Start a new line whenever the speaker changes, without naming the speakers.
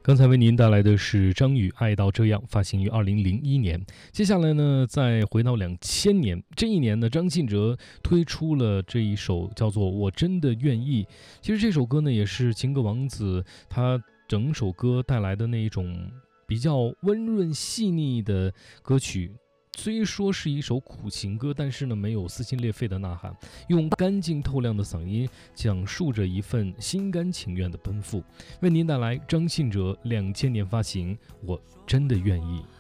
刚才为您带来的是张宇《爱到这样》，发行于2001年。接下来呢，再回到2000年，这一年呢，张信哲推出了这一首叫做《我真的愿意》。其实这首歌呢，也是情歌王子他整首歌带来的那一种比较温润细腻的歌曲。虽说是一首苦情歌，但是呢，没有撕心裂肺的呐喊，用干净透亮的嗓音讲述着一份心甘情愿的奔赴。为您带来张信哲2000年发行《我真的愿意》。